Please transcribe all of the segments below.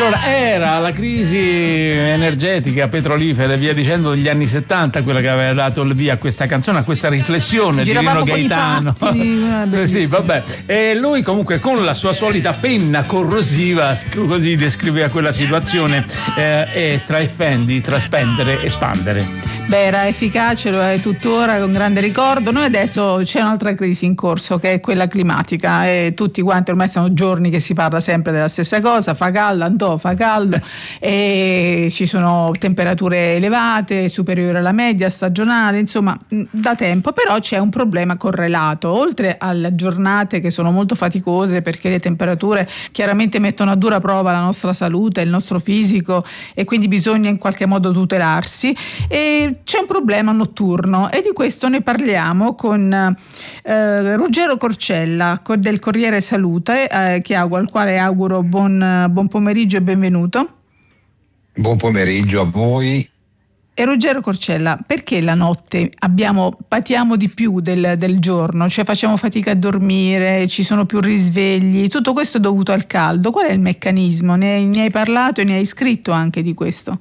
Allora, era la crisi energetica, petrolifera e via dicendo degli anni 70 quella che aveva dato il via a questa canzone, a questa riflessione di Rino Gaetano. Sì, vabbè. E lui comunque con la sua solita penna corrosiva così descriveva quella situazione, e tra effendi, tra spendere e spandere. Beh, era efficace, lo è tuttora, con grande ricordo. Noi adesso c'è un'altra crisi in corso, che è quella climatica, e tutti quanti ormai sono giorni che si parla sempre della stessa cosa: fa caldo, fa caldo, e ci sono temperature elevate, superiori alla media stagionale, insomma da tempo. Però c'è un problema correlato, oltre alle giornate che sono molto faticose perché le temperature chiaramente mettono a dura prova la nostra salute, il nostro fisico, e quindi bisogna in qualche modo tutelarsi. E c'è un problema notturno, e di questo ne parliamo con Ruggero Corcella del Corriere Salute, al quale auguro buon pomeriggio e benvenuto. Buon pomeriggio a voi. E Ruggero Corcella, perché la notte patiamo di più del giorno? Cioè facciamo fatica a dormire, ci sono più risvegli, tutto questo è dovuto al caldo. Qual è il meccanismo? Ne hai parlato e ne hai scritto anche di questo?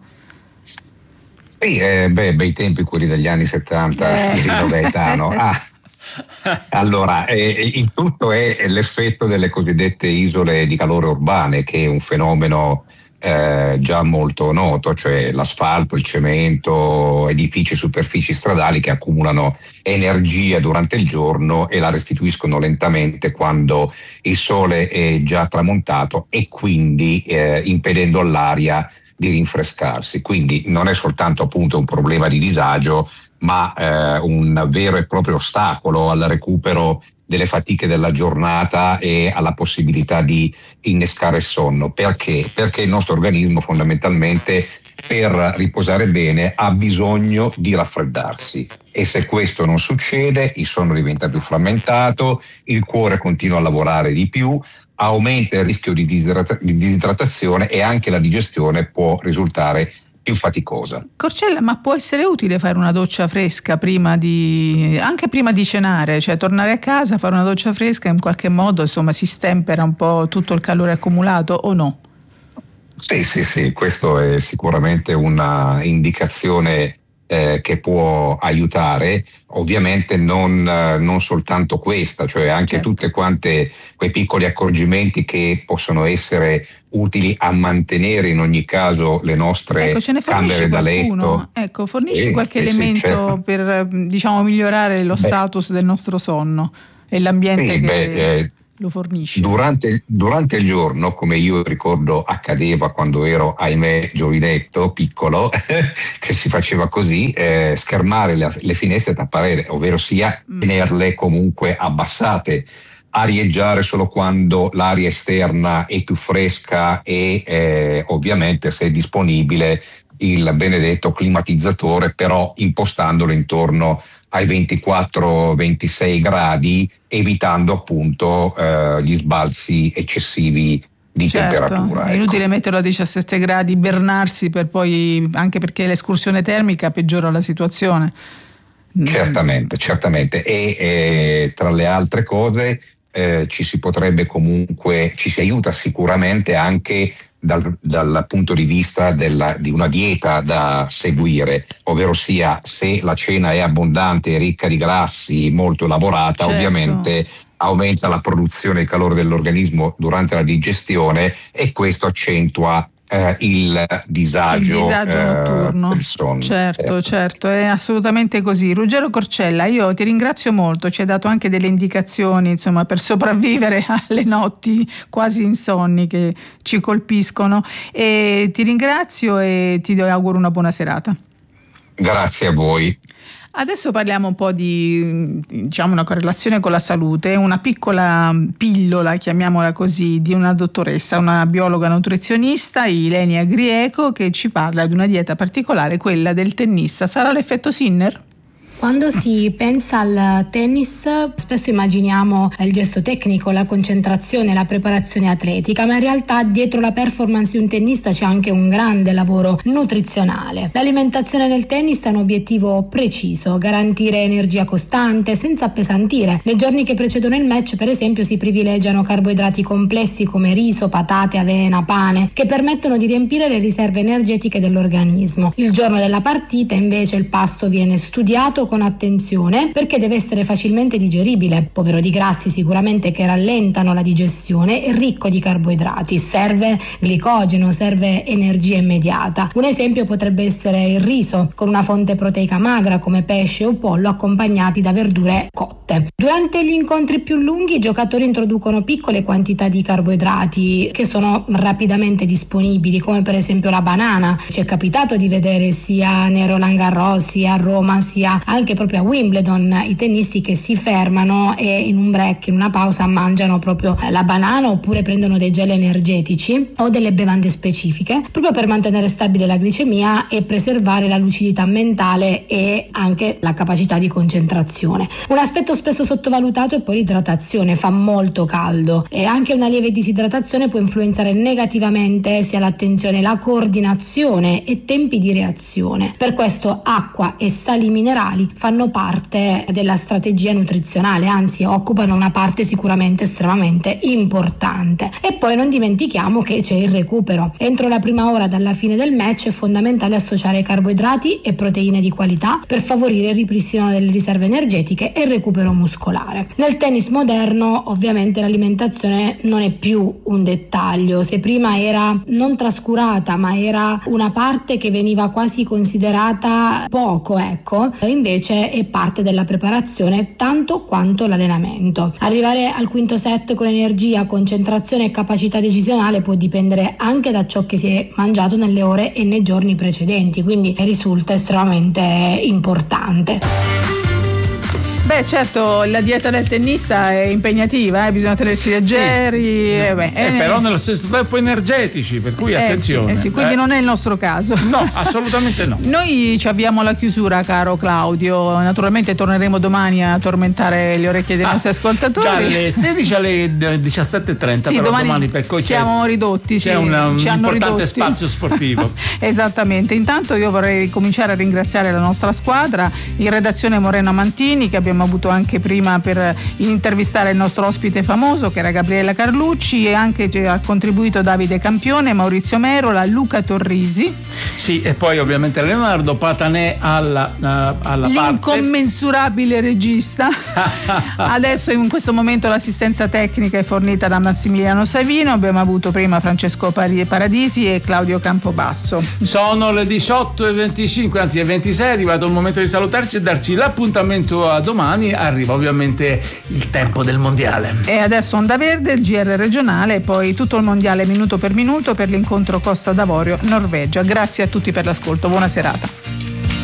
Sì, bei tempi quelli degli anni 70 di Rino Gaetano. Allora, il tutto è l'effetto delle cosiddette isole di calore urbane, che è un fenomeno già molto noto, cioè l'asfalto, il cemento, edifici e superfici stradali che accumulano energia durante il giorno e la restituiscono lentamente quando il sole è già tramontato, e quindi impedendo all'aria di rinfrescarsi. Quindi non è soltanto appunto un problema di disagio, ma un vero e proprio ostacolo al recupero delle fatiche della giornata e alla possibilità di innescare il sonno. Perché? Perché il nostro organismo fondamentalmente, per riposare bene, ha bisogno di raffreddarsi, e se questo non succede il sonno diventa più frammentato, il cuore continua a lavorare di più, aumenta il rischio di disidratazione, e anche la digestione può risultare più faticosa. Corcella, ma può essere utile fare una doccia fresca anche prima di cenare, cioè tornare a casa, fare una doccia fresca, in qualche modo insomma si stempera un po' tutto il calore accumulato, o no? Sì, questo è sicuramente una indicazione che può aiutare. Ovviamente non soltanto questa, cioè anche certo, tutte quante quei piccoli accorgimenti che possono essere utili a mantenere in ogni caso le nostre camere da letto. Ecco, fornisci qualche elemento certo, per migliorare lo status del nostro sonno e l'ambiente che lo fornisce. Durante il giorno, come io ricordo accadeva quando ero, ahimè, giovinetto, piccolo, che si faceva così, schermare le finestre da parere, ovvero sia tenerle comunque abbassate, arieggiare solo quando l'aria esterna è più fresca, e ovviamente, se è disponibile, il benedetto climatizzatore, però impostandolo intorno ai 24-26 gradi, evitando appunto gli sbalzi eccessivi di temperatura. È inutile metterlo a 17 gradi, ibernarsi per poi, anche perché l'escursione termica peggiora la situazione. Certamente, e tra le altre cose ci si aiuta sicuramente anche dal punto di vista di una dieta da seguire, ovvero sia, se la cena è abbondante e ricca di grassi, molto elaborata, ovviamente aumenta la produzione di calore dell'organismo durante la digestione, e questo accentua il disagio notturno del sonno. Certo, è assolutamente così. Ruggero Corcella, io ti ringrazio molto, ci hai dato anche delle indicazioni insomma per sopravvivere alle notti quasi insonni che ci colpiscono, e ti ringrazio e ti auguro una buona serata. Grazie a voi. Adesso parliamo un po' di una correlazione con la salute, una piccola pillola, chiamiamola così, di una dottoressa, una biologa nutrizionista, Ilenia Grieco, che ci parla di una dieta particolare, quella del tennista. Sarà l'effetto Sinner? Quando si pensa al tennis spesso immaginiamo il gesto tecnico, la concentrazione, la preparazione atletica, ma in realtà dietro la performance di un tennista c'è anche un grande lavoro nutrizionale. L'alimentazione nel tennis ha un obiettivo preciso: garantire energia costante senza appesantire. Nei giorni che precedono il match, per esempio, si privilegiano carboidrati complessi come riso, patate, avena, pane, che permettono di riempire le riserve energetiche dell'organismo. Il giorno della partita invece il pasto viene studiato con attenzione perché deve essere facilmente digeribile, povero di grassi sicuramente che rallentano la digestione e ricco di carboidrati. Serve glicogeno, serve energia immediata. Un esempio potrebbe essere il riso con una fonte proteica magra come pesce o pollo accompagnati da verdure cotte. Durante gli incontri più lunghi i giocatori introducono piccole quantità di carboidrati che sono rapidamente disponibili, come per esempio la banana. Ci è capitato di vedere sia nei Roland Garros, sia a Roma, sia anche proprio a Wimbledon i tennisti che si fermano e in un break, in una pausa, mangiano proprio la banana oppure prendono dei gel energetici o delle bevande specifiche proprio per mantenere stabile la glicemia e preservare la lucidità mentale e anche la capacità di concentrazione. Un aspetto spesso sottovalutato è poi l'idratazione. Fa molto caldo e anche una lieve disidratazione può influenzare negativamente sia l'attenzione, la coordinazione e tempi di reazione. Per questo acqua e sali minerali fanno parte della strategia nutrizionale, anzi occupano una parte sicuramente estremamente importante. E poi non dimentichiamo che c'è il recupero. Entro la prima ora dalla fine del match è fondamentale associare carboidrati e proteine di qualità per favorire il ripristino delle riserve energetiche e il recupero muscolare. Nel tennis moderno ovviamente l'alimentazione non è più un dettaglio. Se prima era non trascurata ma era una parte che veniva quasi considerata poco, invece è parte della preparazione tanto quanto l'allenamento. Arrivare al quinto set con energia, concentrazione e capacità decisionale può dipendere anche da ciò che si è mangiato nelle ore e nei giorni precedenti, quindi risulta estremamente importante. Beh, certo, la dieta del tennista è impegnativa, bisogna tenersi leggeri. Sì. Però nello stesso tempo energetici, per cui attenzione. Sì, quindi non è il nostro caso. No, assolutamente no. Noi ci abbiamo alla chiusura, caro Claudio. Naturalmente torneremo domani a tormentare le orecchie dei nostri ascoltatori. Dalle 16 alle 17:30. Sì, però domani per cui siamo ridotti. C'è un importante spazio sportivo. Esattamente. Intanto io vorrei cominciare a ringraziare la nostra squadra, in redazione Moreno Mantini, che abbiamo avuto anche prima per intervistare il nostro ospite famoso che era Gabriella Carlucci, e anche ha contribuito Davide Campione, Maurizio Merola, Luca Torrisi. Sì, e poi ovviamente Leonardo Patanè alla l'incommensurabile regista. Adesso in questo momento l'assistenza tecnica è fornita da Massimiliano Savino. Abbiamo avuto prima Francesco Paradisi e Claudio Campobasso. Sono le 18:25, anzi è 26, è arrivato il momento di salutarci e darci l'appuntamento a domani. Arriva ovviamente il tempo del mondiale. E adesso Onda Verde, il GR regionale e poi tutto il mondiale minuto per minuto per l'incontro Costa d'Avorio Norvegia. Grazie a tutti per l'ascolto, buona serata.